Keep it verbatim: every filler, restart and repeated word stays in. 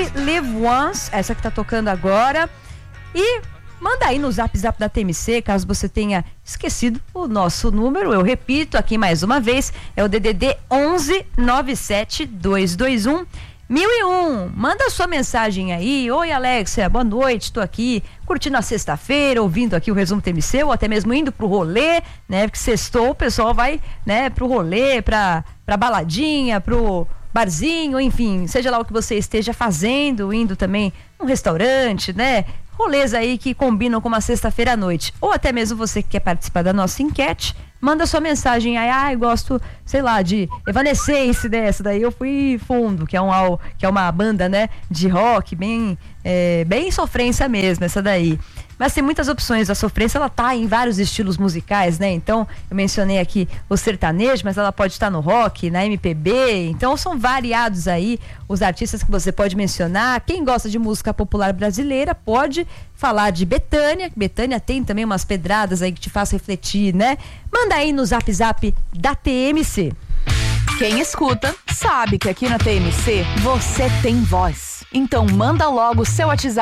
foi Live Once, essa que tá tocando agora. E manda aí no zap zap da T M C, caso você tenha esquecido o nosso número. Eu repito aqui mais uma vez, é o D D D onze nove sete dois dois um mil e um. Manda sua mensagem aí. Oi, Alexia, boa noite, tô aqui curtindo a sexta-feira, ouvindo aqui o Resumo T M C, ou até mesmo indo pro rolê, né? Porque sextou, o pessoal vai, né, pro rolê, pra, pra baladinha, pro barzinho, enfim, seja lá o que você esteja fazendo, indo também num restaurante, né? Rolês aí que combinam com uma sexta-feira à noite. Ou até mesmo você que quer participar da nossa enquete, manda sua mensagem aí. Ah, eu gosto, sei lá, de Evanescence dessa. Daí eu fui fundo, que é, um, que é uma banda, né, de rock, bem, é, bem sofrência mesmo, essa daí. Mas tem muitas opções. A sofrência, ela tá em vários estilos musicais, né? Então, eu mencionei aqui o sertanejo, mas ela pode estar no rock, na M P B. Então, são variados aí os artistas que você pode mencionar. Quem gosta de música popular brasileira pode falar de Bethânia. Bethânia tem também umas pedradas aí que te faz refletir, né? Manda aí no zap zap da T M C. Quem escuta sabe que aqui na T M C você tem voz. Então, manda logo o seu WhatsApp